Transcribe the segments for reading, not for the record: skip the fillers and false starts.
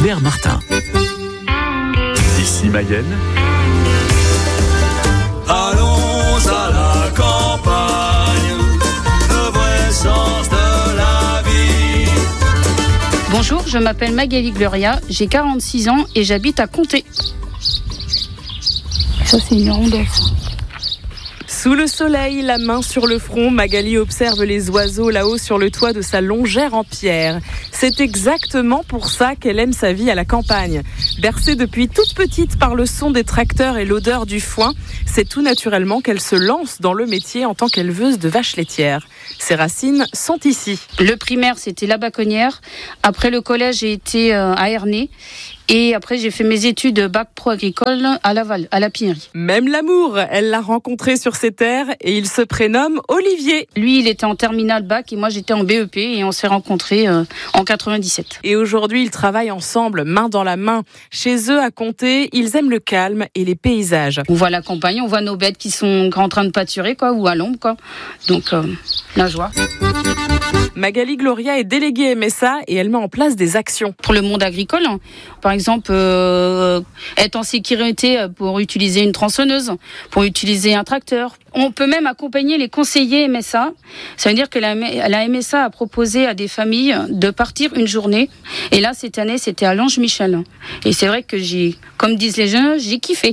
Claire Martin. Ici Mayenne. Allons à la campagne, le vrai sens de la vie. Bonjour, je m'appelle Magali Gloria, j'ai 46 ans et j'habite à Comté. Ça, c'est une hirondelle. Sous le soleil, la main sur le front, Magali observe les oiseaux là-haut sur le toit de sa longère en pierre. C'est exactement pour ça qu'elle aime sa vie à la campagne. Bercée depuis toute petite par le son des tracteurs et l'odeur du foin, c'est tout naturellement qu'elle se lance dans le métier en tant qu'éleveuse de vaches laitières. Ses racines sont ici. Le primaire, c'était la Baconnière. Après le collège, j'ai été à Ernée. Et après, j'ai fait mes études bac pro agricole à Laval, à la Pinerie. Même l'amour, elle l'a rencontré sur ces terres et il se prénomme Olivier. Lui, il était en terminale bac et moi, j'étais en BEP et on s'est rencontrés en 97. Et aujourd'hui, ils travaillent ensemble, main dans la main. Chez eux, à Comté, ils aiment le calme et les paysages. On voit la campagne, on voit nos bêtes qui sont en train de pâturer, quoi, ou à l'ombre, quoi. Donc, la joie. Magali Gloria est déléguée MSA et elle met en place des actions. Pour le monde agricole, par exemple, être en sécurité pour utiliser une tronçonneuse, pour utiliser un tracteur. On peut même accompagner les conseillers MSA. Ça veut dire que la MSA a proposé à des familles de partir une journée. Et là, cette année, c'était à Lange-Michel. Et c'est vrai que comme disent les jeunes, j'ai kiffé.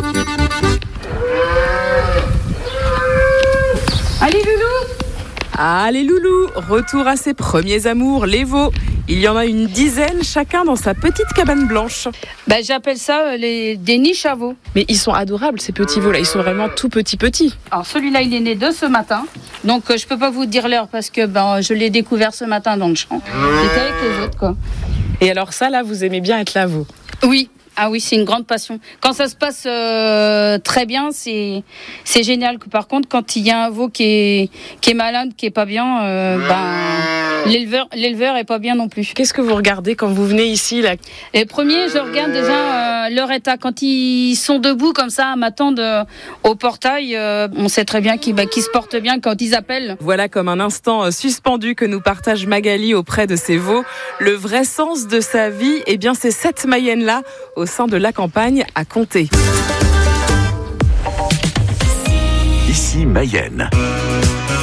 Allez, loulou! Allez loulou, retour à ses premiers amours, les veaux. Il y en a une dizaine, chacun dans sa petite cabane blanche. J'appelle ça des niches à veaux. Mais ils sont adorables ces petits veaux là, ils sont vraiment tout petits. Alors celui-là il est né de ce matin, donc je peux pas vous dire l'heure parce que je l'ai découvert ce matin dans le champ. C'était avec les autres quoi. Et alors ça là, vous aimez bien être là vous? Oui. Ah oui, c'est une grande passion. Quand ça se passe très bien, c'est génial. Par contre, quand il y a un veau qui est malade, qui est pas bien, l'éleveur est pas bien non plus. Qu'est-ce que vous regardez quand vous venez ici là? Et premier, je regarde déjà leur état. Quand ils sont debout comme ça, à m'attendre au portail, on sait très bien qu'ils se portent bien quand ils appellent. Voilà comme un instant suspendu que nous partage Magali auprès de ses veaux. Le vrai sens de sa vie, eh bien, c'est cette Mayenne-là au sein de la campagne à Comté. Ici Mayenne.